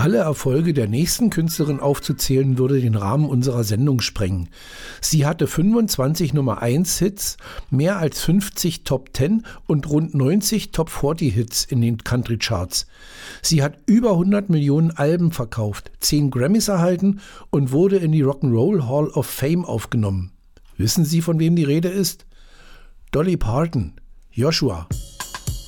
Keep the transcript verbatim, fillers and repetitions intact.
Alle Erfolge der nächsten Künstlerin aufzuzählen, würde den Rahmen unserer Sendung sprengen. Sie hatte fünfundzwanzig Nummer eins Hits, mehr als fünfzig Top zehn und rund neunzig Top vierzig Hits in den Country Charts. Sie hat über hundert Millionen Alben verkauft, zehn Grammys erhalten und wurde in die Rock'n'Roll Hall of Fame aufgenommen. Wissen Sie, von wem die Rede ist? Dolly Parton. Joshua.